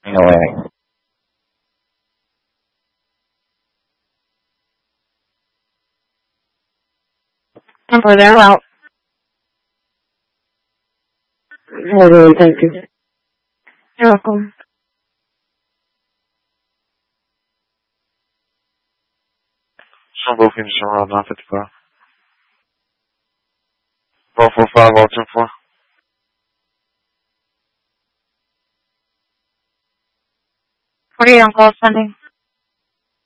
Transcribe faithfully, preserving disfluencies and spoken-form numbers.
Anyway. Number there out. Hold on, thank you. You're welcome. Sunbelt Phoenix around nine fifty-five. four four five, all ten four. forty-eight on call, sending.